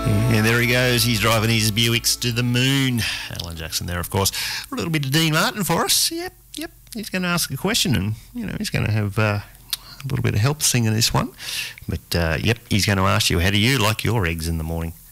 And there he goes. He's driving his Buicks to the moon. Alan Jackson there, of course. A little bit of Dean Martin for us. Yep. He's going to ask a question and, he's going to have a little bit of help singing this one. But, he's going to ask you, how do you like your eggs in the morning?